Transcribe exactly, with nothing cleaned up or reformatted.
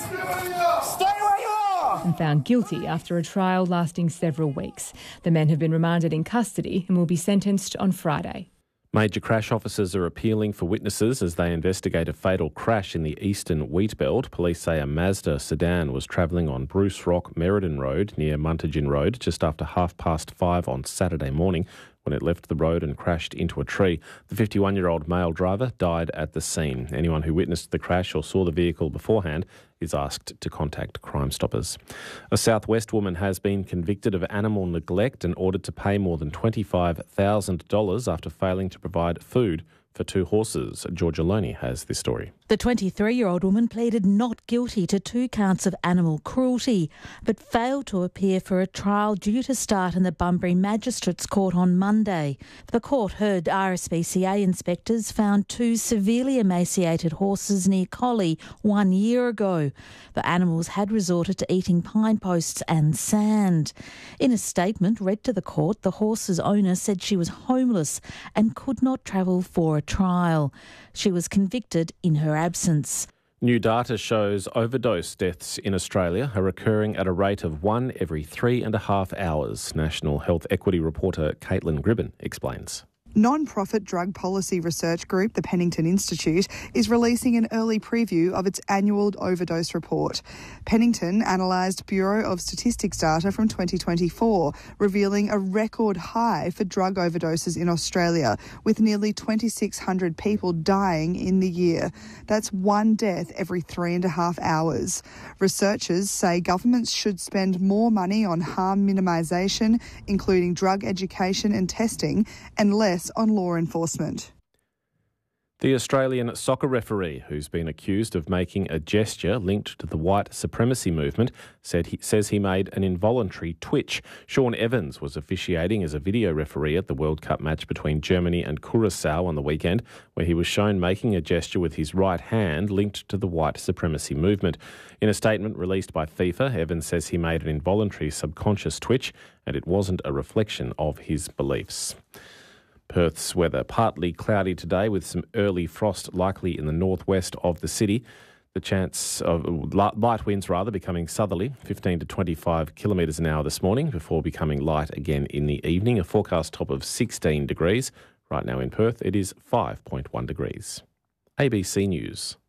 Stay where you are! And found guilty after a trial lasting several weeks. The men have been remanded in custody and will be sentenced on Friday. Major crash officers are appealing for witnesses as they investigate a fatal crash in the eastern Wheatbelt. Police say a Mazda sedan was travelling on Bruce Rock Merredin Road near Muntagin Road just after half past five on Saturday morning when it left the road and crashed into a tree. The fifty-one-year-old male driver died at the scene. Anyone who witnessed the crash or saw the vehicle beforehand is asked to contact Crime Stoppers. A South West woman has been convicted of animal neglect and ordered to pay more than twenty-five thousand dollars after failing to provide food for two horses. Georgia Loney has this story. The twenty-three-year-old woman pleaded not guilty to two counts of animal cruelty, but failed to appear for a trial due to start in the Bunbury Magistrates Court on Monday. The court heard R S P C A inspectors found two severely emaciated horses near Collie one year ago. The animals had resorted to eating pine posts and sand. In a statement read to the court, the horse's owner said she was homeless and could not travel for a trial. She was convicted in her absence. New data shows overdose deaths in Australia are occurring at a rate of one every three and a half hours. National Health Equity reporter Caitlin Gribben explains. Non-profit drug policy research group, the Pennington Institute, is releasing an early preview of its annual overdose report. Pennington analysed Bureau of Statistics data from twenty twenty-four, revealing a record high for drug overdoses in Australia, with nearly twenty-six hundred people dying in the year. That's one death every three and a half hours. Researchers say governments should spend more money on harm minimisation, including drug education and testing, and less on law enforcement. The Australian soccer referee, who's been accused of making a gesture linked to the white supremacy movement, said he, says he made an involuntary twitch. Sean Evans was officiating as a video referee at the World Cup match between Germany and Curaçao on the weekend, where he was shown making a gesture with his right hand linked to the white supremacy movement. In a statement released by FIFA, Evans says he made an involuntary subconscious twitch and it wasn't a reflection of his beliefs. Perth's weather, partly cloudy today with some early frost likely in the northwest of the city. The chance of light winds rather becoming southerly, fifteen to twenty-five kilometres an hour this morning before becoming light again in the evening. A forecast top of sixteen degrees. Right now in Perth it is five point one degrees. A B C News.